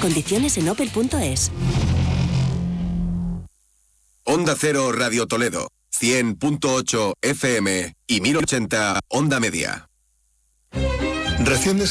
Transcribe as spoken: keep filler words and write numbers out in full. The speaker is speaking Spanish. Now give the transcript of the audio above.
Condiciones en opel punto es. Onda Cero Radio Toledo, cien punto ocho F M y mil ochenta Onda Media. Recién